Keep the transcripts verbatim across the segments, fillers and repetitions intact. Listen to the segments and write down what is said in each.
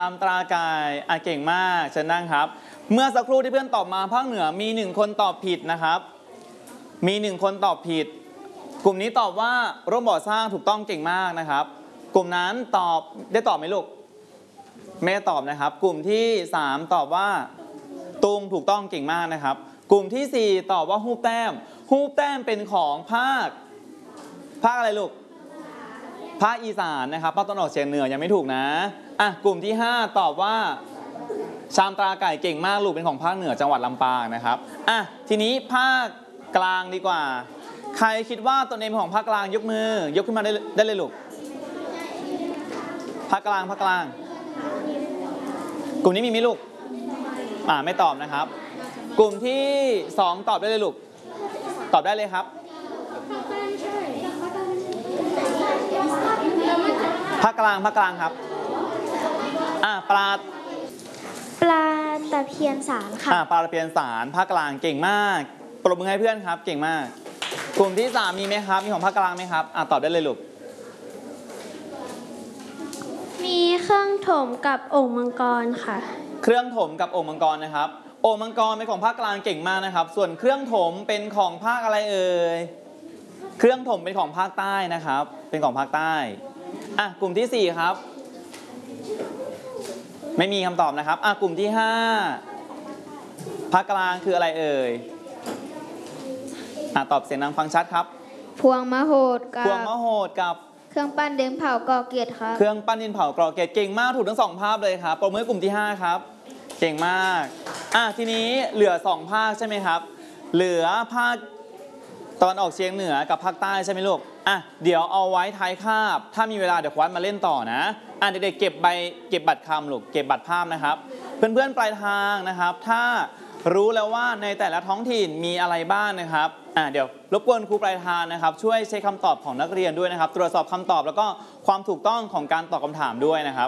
ตามตรากายอ่ะเก่งมากเชิญนั่งครับเมื่อสักครู่ที่เพื่อนตอบมาภาคเหนือมีหนึ่งคนตอบผิดนะครับมีหนึ่งคนตอบผิดกลุ่มนี้ตอบว่าร่วมบ่อสร้างถูกต้องเก่งมากนะครับกลุ่มนั้นตอบได้ตอบไหมลูกไม่ได้ตอบนะครับกลุ่มที่สามตอบว่าตุงถูกต้องเก่งมากนะครับกลุ่มที่สี่ตอบว่าฮูบแต้มฮูบแต้มเป็นของภาคภาคอะไรลูกภาคอีสานนะครับภาคตะวันออกเฉียงเหนือยังไม่ถูกนะอ่ะกลุ่มที่ห้าตอบว่าชามตราไก่เก่งมากลูกเป็นของภาคเหนือจังหวัดลำปางนะครับอ่ะทีนี้ภาคกลางดีกว่าใครคิดว่าตัวเองเป็นของภาคกลางยกมือยกขึ้นมาได้ได้เลยลูกภาคกลางภาคกลางกลุ่มนี้มีไหมลูกอ่าไม่ตอบนะครับกลุ่มที่สองตอบได้เลยลูกตอบได้เลยครับภาคกลางภาคกลางครับอ่าปลาปลาตะเพียนสารค่ะอ่าปลาตะเพียนสารภาคกลางเก่งมากปรบมือให้เพื่อนครับเก่งมากกลุ่มที่สามมีไหมครับมีของภาคกลางไหมครับอ่าตอบได้เลยลูกมีเครื่องถมกับโอ่งมังกรค่ะเครื่องถมกับโอ่งมังกรนะครับโอ่งมังกรเป็นของภาคกลางเก่งมากนะครับส่วนเครื่องถมเป็นของภาคอะไรเอ่ยเครื่องถมเป็นของภาคใต้นะครับเป็นของภาคใต้อ่ะกลุ่มที่สี่ครับไม่มีคำตอบนะครับอ่ะกลุ่มที่ห้าภาคกลางคืออะไรเอ่ยอ่ะตอบเสียงดังฟังชัดครับพวงมโหดกับพวงมโหดกับเครื่องปั้นดินเผากรอเกตครับเครื่องปั้นดินเผากรอเกตเก่งมากถูกทั้งสองภาพเลยครับปรบมือกลุ่มที่ห้าครับเก่งมากอ่ะทีนี้เหลือสองภาคใช่ไหมครับเหลือภาคตอนออกเฉียงเหนือกับภาคใต้ใช่ไหมลูกอ่ะเดี๋ยวเอาไว้ท้ายคาบถ้ามีเวลาเดี๋ยวควัดมาเล่นต่อนะอ่ะเด็กๆเก็บใบเก็บบัตรคำลูกเก็บบัตรภาพนะครับเพื่อนๆปลายทางนะครับถ้ารู้แล้วว่าในแต่ละท้องถิ่นมีอะไรบ้างนะครับอ่ะเดี๋ยวรบกวนครูปลายทางนะครับช่วยเช็คคำตอบของนักเรียนด้วยนะครับตรวจสอบคำตอบแล้วก็ความถูกต้องของการตอบคำถามด้วยนะครับ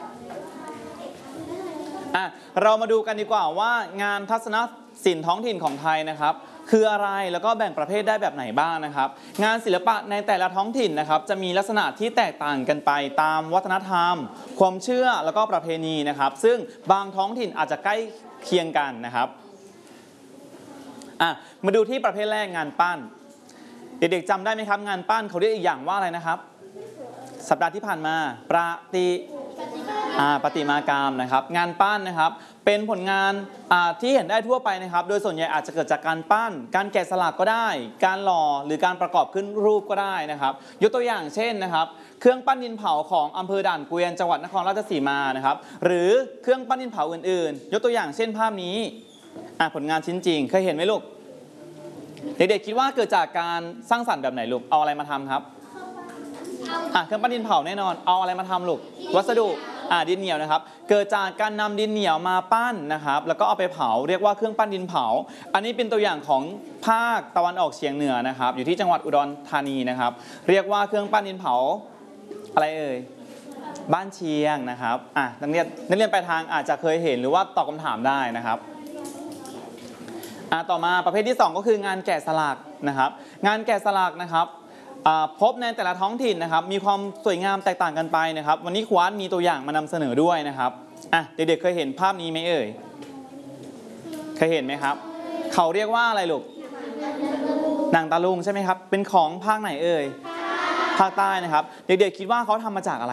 อ่ะเรามาดูกันดีกว่าว่างานทัศนศิลป์ท้องถิ่นของไทยนะครับคืออะไรแล้วก็แบ่งประเภทได้แบบไหนบ้างนะครับงานศิลปะในแต่ละท้องถิ่นนะครับจะมีลักษณะที่แตกต่างกันไปตามวัฒนธรรมความเชื่อแล้วก็ประเพณีนะครับซึ่งบางท้องถิ่นอาจจะใกล้เคียงกันนะครับอ่ะมาดูที่ประเภทแรกงานปั้นเด็กๆจำได้ไหมครับงานปั้นเขาเรียกอีกอย่างว่าอะไรนะครับสัปดาห์ที่ผ่านมาประติประติมากรรมนะครับงานปั้นนะครับเป็นผลงานที่เห็นได้ทั่วไปนะครับโดยส่วนใหญ่อาจจะเกิดจากการปั้นการแกะสลักก็ได้การหล่อหรือการประกอบขึ้นรูปก็ได้นะครับยกตัวอย่างเช่นนะครับเครื่องปั้นดินเผาของอำเภอด่านเกวียนจังหวัดนครราชสีมานะครับหรือเครื่องปั้นดินเผาอื่นๆยกตัวอย่างเช่นภาพนี้ผลงานชิ้นจริงเคยเห็นไหมลูกเด็กๆคิดว่าเกิดจากการสร้างสรรค์แบบไหนลูกเอาอะไรมาทำครับเครื่องปั้นดินเผาแน่นอนเอาอะไรมาทำลูกวัสดุดินเหนียวนะครับเกิดจากการนำดินเหนียวมาปั้นนะครับแล้วก็เอาไปเผาเรียกว่าเครื่องปั้นดินเผาอันนี้เป็นตัวอย่างของภาคตะวันออกเฉียงเหนือนะครับอยู่ที่จังหวัดอุดรธานีนะครับเรียกว่าเครื่องปั้นดินเผาอะไรเอ่ยบ้านเชียงนะครับอ่ะนักเรียนนักเรียนปลายทางอาจจะเคยเห็นหรือว่าตอบคำถามได้นะครับอ่ะต่อมาประเภทที่สองก็คืองานแกะสลักนะครับงานแกะสลักนะครับพบในแต่ละท้องถิ่นนะครับมีความสวยงามแตกต่างกันไปนะครับวันนี้คว้านมีตัวอย่างมานำเสนอด้วยนะครับอ่ะเด็กๆเคยเห็นภาพนี้ไหมเอ่ยเคยเห็นไหมครับเขาเรียกว่าอะไรลูกหนังตะลุงใช่ไหมครับเป็นของภาคไหนเอ่ยภาคใต้นะครับเด็กๆคิดว่าเขาทำมาจากอะไร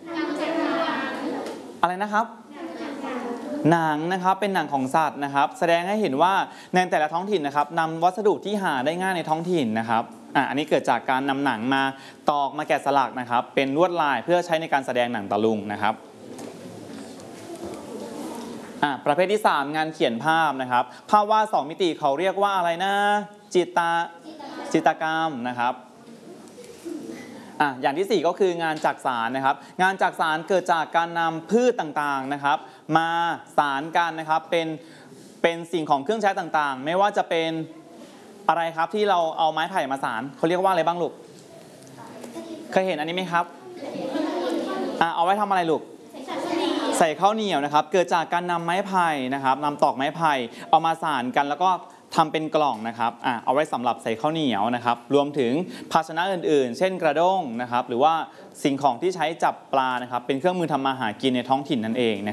อะไรนะครับหนังนะครับเป็นหนังของสัตว์นะครับแสดงให้เห็นว่าในแต่ละท้องถิ่นนะครับนำวัสดุที่หาได้ง่ายในท้องถิ่นนะครับอ่ะอันนี้เกิดจากการนำหนังมาตอกมาแกะสลักนะครับเป็นลวดลายเพื่อใช้ในการแสดงหนังตะลุงนะครับอ่ะประเภทที่สามงานเขียนภาพนะครับภาพวาดสองมิติเขาเรียกว่าอะไรนะจิตตาจิตรกรรมนะครับอ่ะอย่างที่สี่ก็คืองานจักสานนะครับงานจักสานเกิดจากการนำพืชต่างๆนะครับมาสานกันนะครับเป็นเป็นสิ่งของเครื่องใช้ต่างๆไม่ว่าจะเป็นอะไรครับที่เราเอาไม้ไผ่มาสานเขาเรียกว่าอะไรบ้างลูกเคยเห็นอันนี้ไหมครับอ่ะเอาไว้ทำอะไรลูกใส่ข้าวเหนียวนะครับเกิดจากการนำไม้ไผ่นะครับนำตอกไม้ไผ่เอามาสานกันแล้วก็ทำเป็นกล่องนะครับอ่ะเอาไว้สำหรับใส่ข้าวเหนียวนะครับรวมถึงภาชนะอื่นๆเช่นกระด้งนะครับหรือว่าสิ่งของที่ใช้จับปลานะครับเป็นเครื่องมือทำมาหากินในท้องถิ่นนั่นเอง